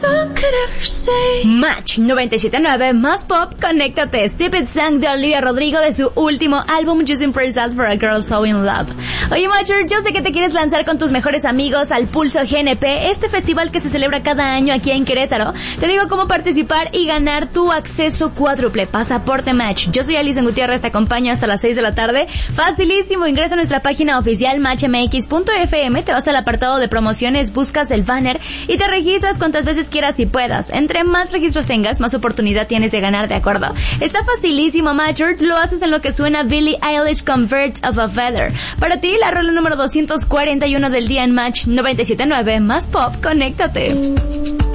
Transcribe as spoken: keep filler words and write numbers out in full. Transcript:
Match noventa y siete punto nueve más pop, conéctate. Stupid Song de Olivia Rodrigo de su último álbum Just Impressed for a Girl So in Love. Oye, Matcher, yo sé que te quieres lanzar con tus mejores amigos al Pulso G N P, este festival que se celebra cada año aquí en Querétaro. Te digo cómo participar y ganar tu acceso cuádruple, pasaporte Match. Yo soy Alison Gutiérrez, te acompaño hasta las seis de la tarde. Facilísimo, ingresa a nuestra página oficial match m x punto f m, te vas al apartado de promociones, buscas el banner y te registras cuantas veces quieras y puedas. Entre más registros tengas, más oportunidad tienes de ganar, ¿de acuerdo? Está facilísimo, Matcher. Lo haces en lo que suena Billie Eilish con Birds of a Feather. Para ti, la rola número doscientos cuarenta y uno del día en Match noventa y siete punto nueve más pop, conéctate.